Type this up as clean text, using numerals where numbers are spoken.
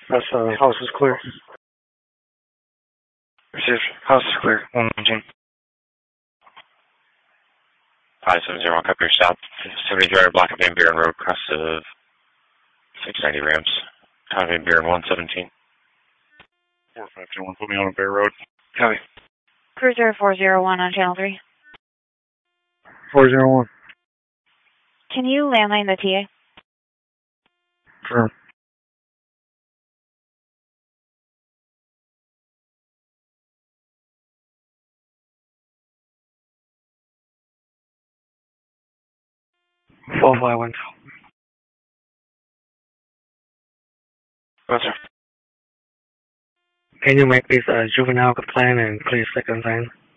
That's, house is clear. Received. House is clear. 119. 570, I'll copy your stop. 70 driver, block of Van Buren Road, cross of 690 Rams. Copy Van Buren 117. 4521, put me on a Bear Road. Copy. Cruiser 401 on Channel 3. 401. Can you landline the TA? Firm. Four five one. Go, sir. Can you make this a juvenile complaint and please second sign?